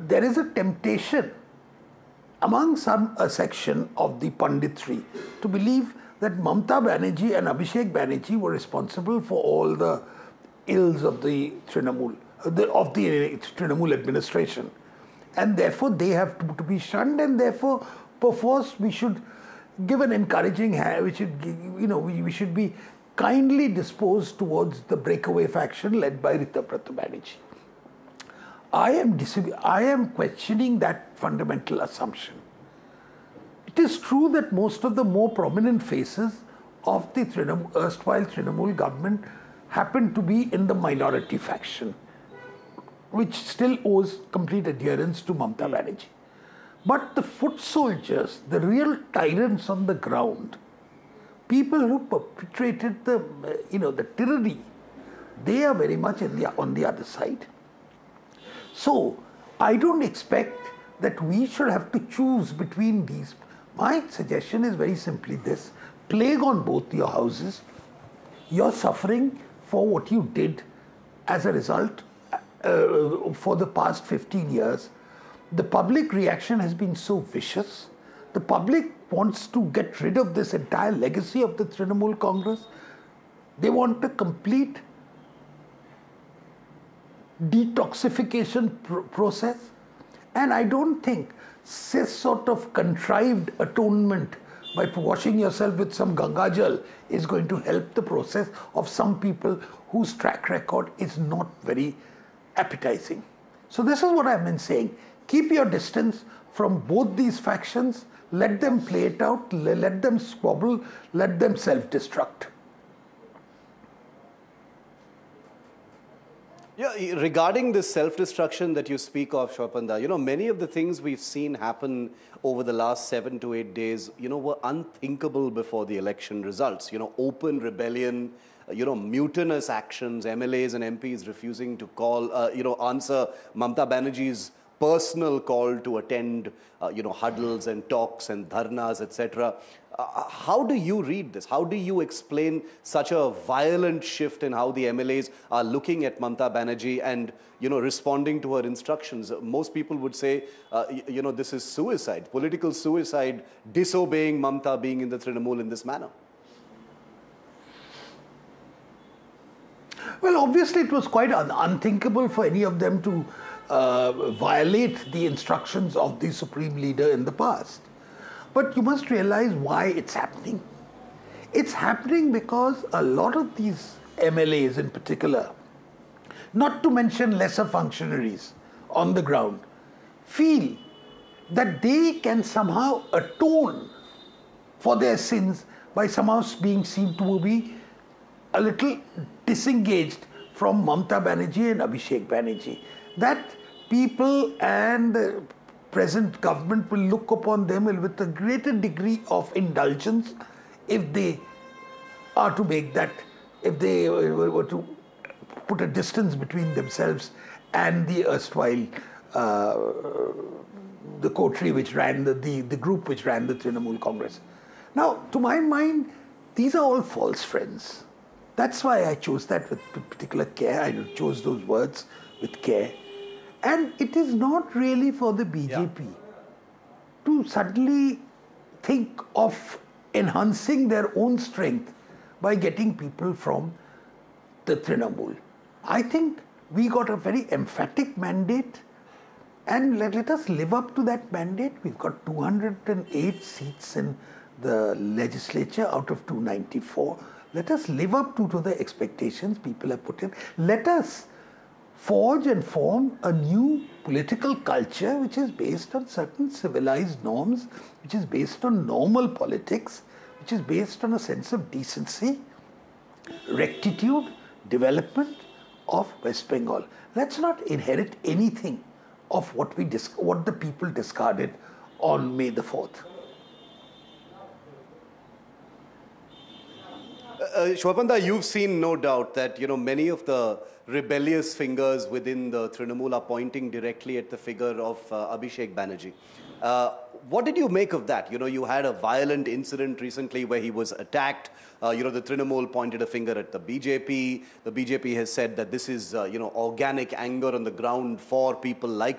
there is a temptation among a section of the Panditry to believe that Mamata Banerjee and Abhishek Banerjee were responsible for all the ills of the Trinamool, Trinamool administration. And therefore they have to be shunned, and therefore perforce we should give an encouraging hand, we should be kindly disposed towards the breakaway faction led by Ritabrata Banerjee. I am questioning that fundamental assumption. It is true that most of the more prominent faces of the erstwhile Trinamool government happen to be in the minority faction, which still owes complete adherence to Mamata Banerjee. But the foot soldiers, the real tyrants on the ground, people who perpetrated the tyranny, they are very much on the other side. So I don't expect that we should have to choose between these. My suggestion is very simply this: plague on both your houses. You're suffering for what you did as a result for the past 15 years. The public reaction has been so vicious. The public wants to get rid of this entire legacy of the Trinamool Congress. They want a complete detoxification process. And I don't think this sort of contrived atonement by washing yourself with some Gangajal is going to help the process of some people whose track record is not very appetizing. So this is what I've been saying. Keep your distance from both these factions. Let them play it out. Let them squabble. Let them self-destruct. Yeah, regarding this self-destruction that you speak of, Shwapanda, many of the things we've seen happen over the last 7 to 8 days, were unthinkable before the election results. Open rebellion, mutinous actions, MLAs and MPs refusing to answer Mamata Banerjee's personal call to attend, huddles and talks and dharnas, etc. How do you read this? How do you explain such a violent shift in how the MLAs are looking at Mamata Banerjee and, responding to her instructions? Most people would say, this is suicide, political suicide, disobeying Mamata, being in the Trinamool in this manner. Well, obviously it was quite unthinkable for any of them to violate the instructions of the Supreme Leader in the past. But you must realize why it's happening. It's happening because a lot of these MLAs in particular, not to mention lesser functionaries on the ground, feel that they can somehow atone for their sins by somehow being seen to be a little disengaged from Mamata Banerjee and Abhishek Banerjee. That people and the present government will look upon them with a greater degree of indulgence if they are to make that, if they were to put a distance between themselves and the erstwhile, the coterie which ran, the group which ran the Trinamool Congress. Now, to my mind, these are all false friends. That's why I chose that with particular care. I chose those words with care. And it is not really for the BJP to suddenly think of enhancing their own strength by getting people from the Trinamool. I think we got a very emphatic mandate, and let us live up to that mandate. We've got 208 seats in the legislature out of 294. Let us live up to the expectations people have put in. Let us forge and form a new political culture which is based on certain civilized norms, which is based on normal politics, which is based on a sense of decency, rectitude, development of West Bengal. Let's not inherit anything of what the people discarded on May the 4th. Shwapanda, you've seen no doubt that, many of the rebellious fingers within the Trinamool are pointing directly at the figure of Abhishek Banerjee. What did you make of that? You had a violent incident recently where he was attacked. The Trinamool pointed a finger at the BJP. The BJP has said that this is, organic anger on the ground for people like